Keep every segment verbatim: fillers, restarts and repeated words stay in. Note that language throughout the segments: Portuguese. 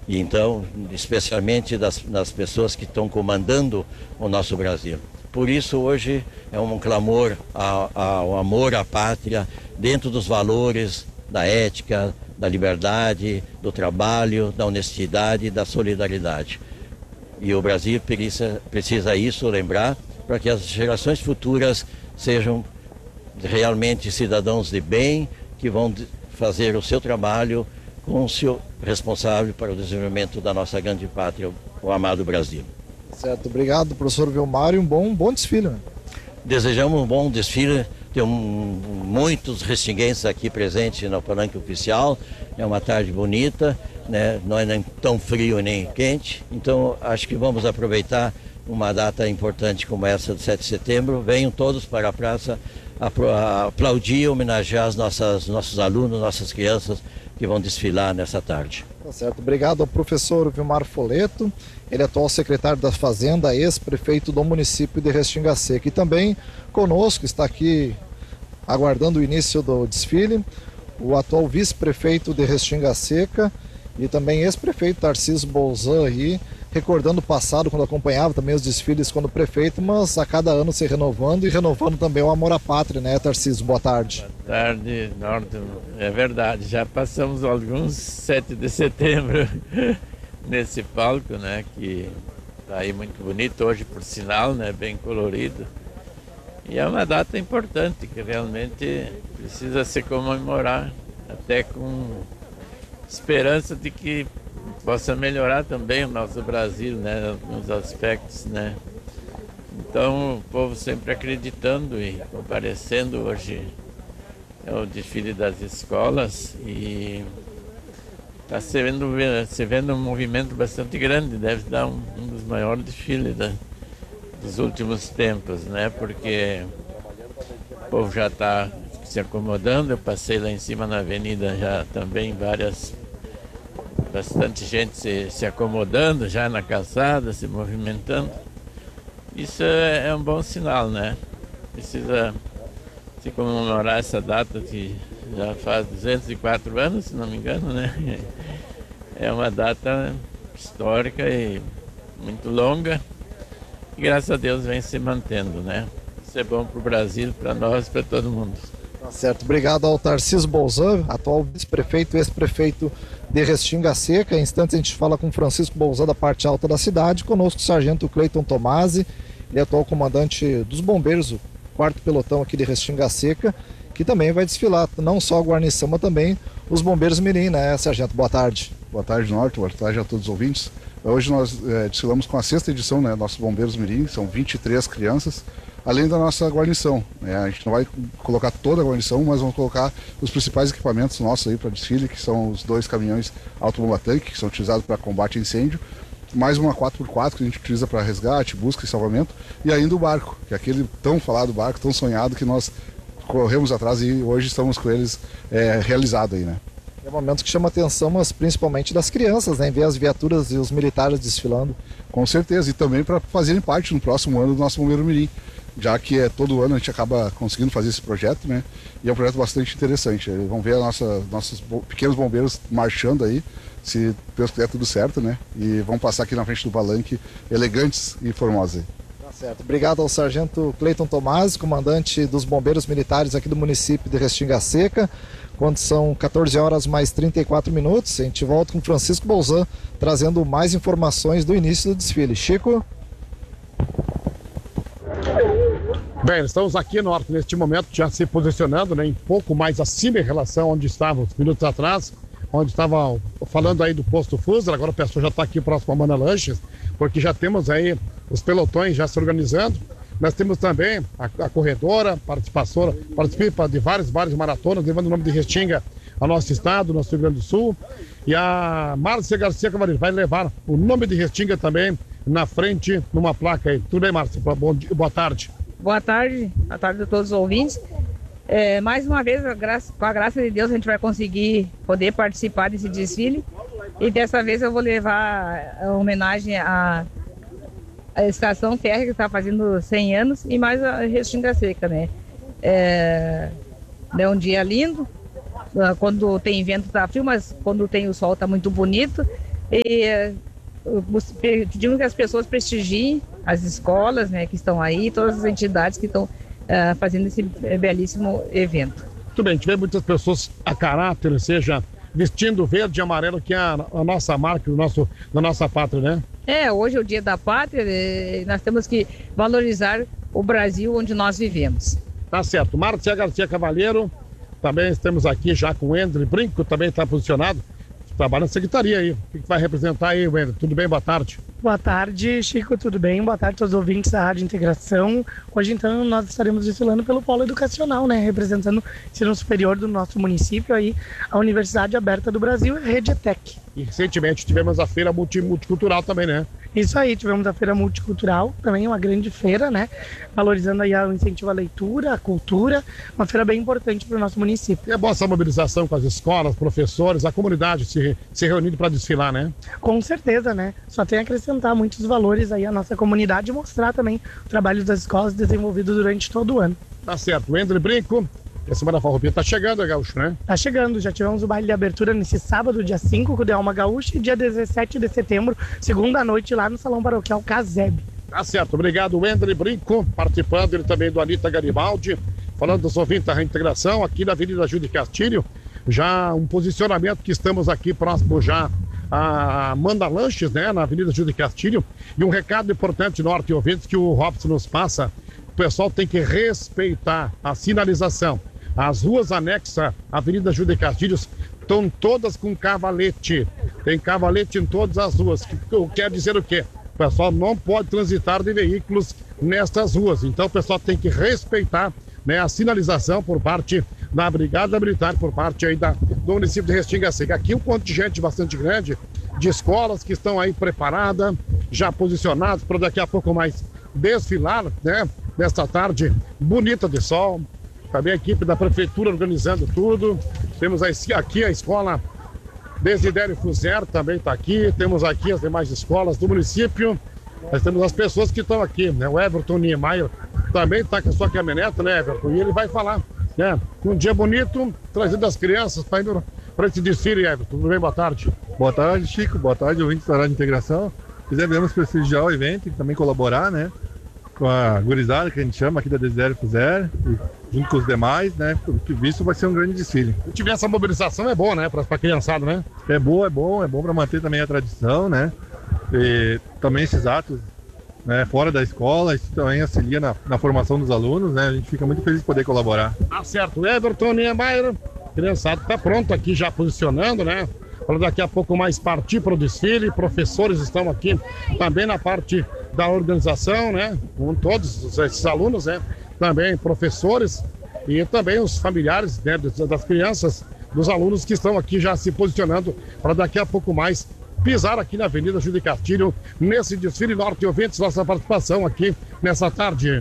E então, especialmente das, das pessoas que estão comandando o nosso Brasil. Por isso, hoje é um clamor ao, ao amor à pátria, dentro dos valores da ética, da liberdade, do trabalho, da honestidade e da solidariedade. E o Brasil precisa, precisa isso lembrar para que as gerações futuras sejam realmente cidadãos de bem, que vão fazer o seu trabalho com o seu responsável para o desenvolvimento da nossa grande pátria, o amado Brasil. Certo, obrigado, professor Vilmar, e um bom, bom desfile. Né? Desejamos um bom desfile, tem um, muitos restinguenses aqui presentes no palanque oficial, é uma tarde bonita, né? Não é nem tão frio nem quente, então acho que vamos aproveitar uma data importante como essa de sete de setembro, venham todos para a praça aplaudir e homenagear as nossas, nossos alunos, nossas crianças que vão desfilar nessa tarde. Tá certo, obrigado ao professor Vilmar Foleto, ele é atual secretário da Fazenda, ex-prefeito do município de Restinga Seca. E também conosco está aqui, aguardando o início do desfile, o atual vice-prefeito de Restinga Seca e também ex-prefeito Tarcísio Bolzan aí, recordando o passado, quando acompanhava também os desfiles quando prefeito, mas a cada ano se renovando e renovando também o amor à pátria, né, Tarcísio? Boa tarde. Boa tarde, Norton. É verdade, já passamos alguns sete de setembro nesse palco, né, que está aí muito bonito hoje, por sinal, né, bem colorido. E é uma data importante que realmente precisa se comemorar, até com esperança de que possa melhorar também o nosso Brasil, né, nos aspectos, né. Então, o povo sempre acreditando e comparecendo. Hoje é o desfile das escolas e está se vendo, se vendo um movimento bastante grande, deve dar um, um dos maiores desfiles da, dos últimos tempos, né, porque o povo já está se acomodando. Eu passei lá em cima na avenida já também várias bastante gente se, se acomodando já na calçada, se movimentando. Isso é, é um bom sinal, né? Precisa se comemorar essa data que já faz duzentos e quatro anos, se não me engano, né? É uma data histórica e muito longa e graças a Deus vem se mantendo, né? Isso é bom para o Brasil, para nós, para todo mundo. Tá certo, obrigado ao Tarcísio Bolzan, atual vice-prefeito e ex-prefeito de Restinga Seca. Em instantes a gente fala com Francisco Bolzan da parte alta da cidade, conosco o sargento Cleiton Tomasi, ele é atual comandante dos bombeiros, o quarto pelotão aqui de Restinga Seca, que também vai desfilar, não só a guarnição, mas também os bombeiros mirim, né, sargento? Boa tarde. Boa tarde, Norton, boa tarde a todos os ouvintes. Hoje nós é, desfilamos com a sexta edição, né, nossos bombeiros mirim, são vinte e três crianças, além da nossa guarnição, né? A gente não vai colocar toda a guarnição, mas vamos colocar os principais equipamentos nossos aí para desfile, que são os dois caminhões automobilatanque, que são utilizados para combate a incêndio, mais uma quatro por quatro que a gente utiliza para resgate, busca e salvamento, e ainda o barco, que é aquele tão falado barco, tão sonhado, que nós corremos atrás e hoje estamos com eles é, realizado aí, né? É um momento que chama a atenção, mas principalmente das crianças, né? Em ver as viaturas e os militares desfilando. Com certeza, e também para fazerem parte no próximo ano do nosso Bombeiro Mirim, já que é todo ano a gente acaba conseguindo fazer esse projeto, né? E é um projeto bastante interessante. Vamos ver a nossa, nossos pequenos bombeiros marchando aí, se Deus quiser tudo certo, né? E vão passar aqui na frente do palanque elegantes e formosos aí. Tá certo. Obrigado ao sargento Cleiton Tomasi, comandante dos bombeiros militares aqui do município de Restinga Seca. Quando são quatorze horas mais trinta e quatro minutos, a gente volta com Francisco Bolzan, trazendo mais informações do início do desfile. Chico? Bem, estamos aqui no norte neste momento, já se posicionando, né, um pouco mais acima em relação a onde estávamos minutos atrás, onde estava falando aí do posto Fuser. Agora o pessoal já está aqui próximo a Mana Lanches, porque já temos aí os pelotões já se organizando. Nós temos também a, a corredora, participação, participa de várias, várias maratonas, levando o nome de Restinga ao nosso estado, nosso Rio Grande do Sul. E a Márcia Garcia Cavaleiro vai levar o nome de Restinga também na frente, numa placa aí. Tudo bem, Márcia? Bom dia, boa tarde. Boa tarde, boa tarde a todos os ouvintes. É, mais uma vez, a graça, com a graça de Deus, a gente vai conseguir poder participar desse desfile. E dessa vez eu vou levar a homenagem à, à Estação Férrea, que está fazendo cem anos, e mais a Restinga Seca, né? É, é um dia lindo, quando tem vento está frio, mas quando tem o sol está muito bonito. E pedimos que as pessoas prestigiem as escolas, né, que estão aí, todas as entidades que estão uh, fazendo esse belíssimo evento. Muito bem, tivemos muitas pessoas a caráter, seja vestindo verde e amarelo, que é a, a nossa marca, do nosso, da nossa pátria, né? É, hoje é o Dia da Pátria, nós temos que valorizar o Brasil onde nós vivemos. Tá certo. Márcia Garcia Cavalheiro, também estamos aqui já com o Wendel Brinco, também está posicionado. Trabalha na secretaria aí. O que vai representar aí, Wendel? Tudo bem? Boa tarde. Boa tarde, Chico, tudo bem? Boa tarde a todos os ouvintes da Rádio Integração. Hoje, então, nós estaremos desfilando pelo Polo Educacional, né? Representando o ensino superior do nosso município aí, a Universidade Aberta do Brasil e a Rede ETEC. E recentemente tivemos a feira multi multicultural também, né? Isso aí, tivemos a feira multicultural, também uma grande feira, né? Valorizando aí o incentivo à leitura, à cultura, uma feira bem importante para o nosso município. E é boa essa mobilização com as escolas, professores, a comunidade se, se reunindo para desfilar, né? Com certeza, né? Só tem a acrescentar muitos valores aí à nossa comunidade e mostrar também o trabalho das escolas desenvolvido durante todo o ano. Tá certo, Wendel Brinco. E a Semana Farroupilha tá chegando, Gaúcho, né? Tá chegando, já tivemos o baile de abertura nesse sábado, dia cinco, com o Delma Gaúcho, e dia dezessete de setembro, segunda noite, lá no Salão Paroquial Caseb. Tá certo, obrigado, Wendel Brinco, participando ele também do Anitta Garibaldi, falando dos ouvintes da reintegração, aqui na Avenida Júlio de Castilho, já um posicionamento que estamos aqui próximo já a Manda Lanches, né, na Avenida Júlio de Castilho, e um recado importante, Norte e ouvintes, que o Robson nos passa, o pessoal tem que respeitar a sinalização. As ruas anexas à Avenida Júlio de Castilho estão todas com cavalete. Tem cavalete em todas as ruas. Que, que quer dizer o quê? O pessoal não pode transitar de veículos nestas ruas. Então o pessoal tem que respeitar, né, a sinalização por parte da Brigada Militar, por parte aí da, do município de Restinga Seca. Aqui um contingente bastante grande de escolas que estão aí preparadas, já posicionadas para daqui a pouco mais desfilar, né? Nesta tarde bonita de sol. Também a equipe da prefeitura organizando tudo. Temos aqui a escola Desidério Fuser, também está aqui. Temos aqui as demais escolas do município. Nós temos as pessoas que estão aqui, né? O Everton Niemeyer também está com a sua caminhonete, né, Everton? E ele vai falar, né? Um dia bonito, trazendo as crianças para ir para esse desfile, Everton. Tudo bem? Boa tarde. Boa tarde, Chico. Boa tarde, ouvintes da Rádio Integração. Quisemos prestigiar o evento e também colaborar, né? Com a gurizada, que a gente chama aqui da Desidério Fuser, e junto com os demais, né? Porque visto vai ser um grande desfile. Se tiver essa mobilização é bom, né? Para a criançada, né? É bom, é bom, é bom para manter também a tradição, né? E também esses atos, né, fora da escola, isso também auxilia na, na formação dos alunos, né? A gente fica muito feliz de poder colaborar. Tá certo, Everton Niemeyer, criançada tá pronto aqui já posicionando, né? Para daqui a pouco mais partir para o desfile. Professores estão aqui também na parte da organização, né? Com todos esses alunos, né? Também professores e também os familiares, né, das crianças, dos alunos que estão aqui já se posicionando para daqui a pouco mais pisar aqui na Avenida Júlio de Castilho, nesse desfile Norte e ouvintes, nossa participação aqui nessa tarde.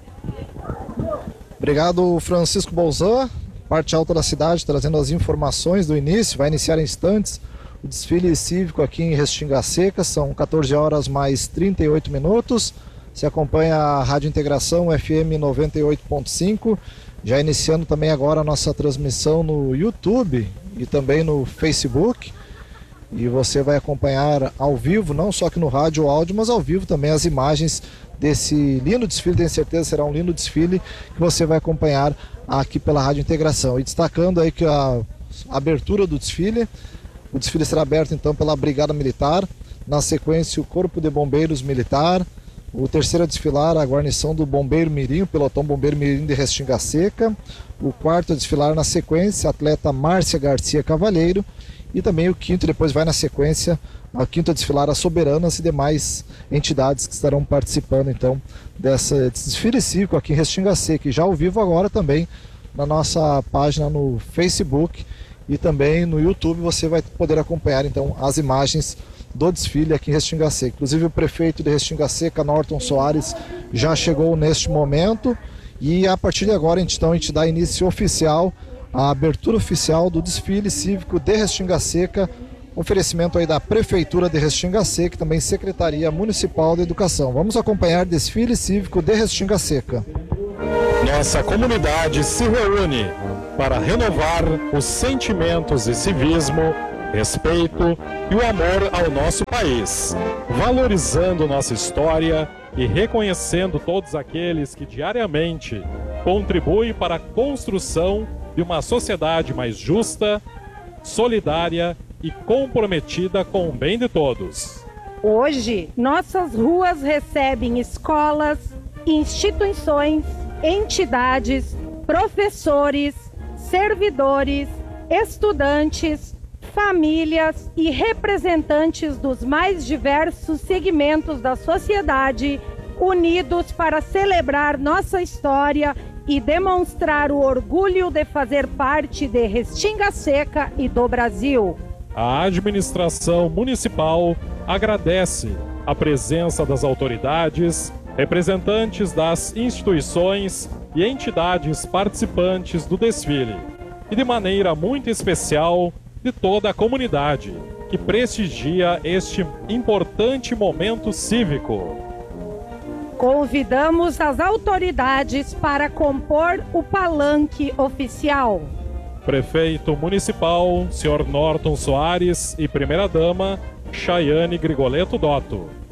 Obrigado, Francisco Bolzan, parte alta da cidade, trazendo as informações do início. Vai iniciar em instantes o desfile cívico aqui em Restinga Seca, são quatorze horas mais trinta e oito minutos. Se acompanha a Rádio Integração F M noventa e oito ponto cinco, já iniciando também agora a nossa transmissão no YouTube e também no Facebook. E você vai acompanhar ao vivo, não só aqui no rádio ou áudio, mas ao vivo também as imagens desse lindo desfile. Tenho certeza que será um lindo desfile que você vai acompanhar aqui pela Rádio Integração. E destacando aí que a abertura do desfile, o desfile será aberto então pela Brigada Militar, na sequência o Corpo de Bombeiros Militar, o terceiro a desfilar a guarnição do Bombeiro Mirim, o pelotão Bombeiro Mirim de Restinga Seca, o quarto a desfilar na sequência a atleta Márcia Garcia Cavalheiro, e também o quinto, depois vai na sequência, a quinto a desfilar as soberanas e demais entidades que estarão participando então dessa, desse desfile cívico aqui em Restinga Seca, e já ao vivo agora também na nossa página no Facebook e também no YouTube você vai poder acompanhar então as imagens do desfile aqui em Restinga Seca. Inclusive o prefeito de Restinga Seca, Norton Soares, já chegou neste momento e a partir de agora então a gente dá início oficial a abertura oficial do desfile cívico de Restinga Seca, oferecimento aí da Prefeitura de Restinga Seca e também Secretaria Municipal de Educação. Vamos acompanhar desfile cívico de Restinga Seca. Nossa comunidade se reúne para renovar os sentimentos de civismo respeito e o amor ao nosso país, valorizando nossa história e reconhecendo todos aqueles que diariamente contribuem para a construção de uma sociedade mais justa, solidária e comprometida com o bem de todos. Hoje, nossas ruas recebem escolas, instituições, entidades, professores, servidores, estudantes, famílias e representantes dos mais diversos segmentos da sociedade, unidos para celebrar nossa história e demonstrar o orgulho de fazer parte de Restinga Seca e do Brasil. A administração municipal agradece a presença das autoridades, representantes das instituições e entidades participantes do desfile, e de maneira muito especial de toda a comunidade, que prestigia este importante momento cívico. Convidamos as autoridades para compor o palanque oficial. Prefeito Municipal, senhor Norton Soares e Primeira-Dama, Chaiane Grigoleto Dotto.